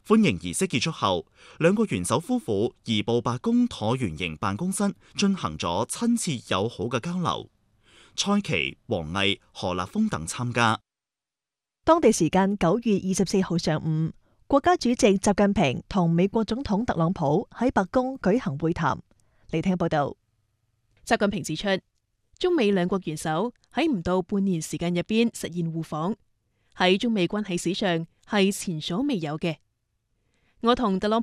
歡迎儀式結束後，兩個元首夫婦移步白宮橢圓形辦公室，進行咗親切友好嘅交流。蔡奇、王毅、何立峰等參加。 當地時間9月24號上午，國家主席習近平同美國總統特朗普喺白宮舉行會談。嚟聽報道。 習近平指出，中美兩國元首喺唔到半年時間入邊實現互訪，喺中美關係史上係前所未有嘅。我同特朗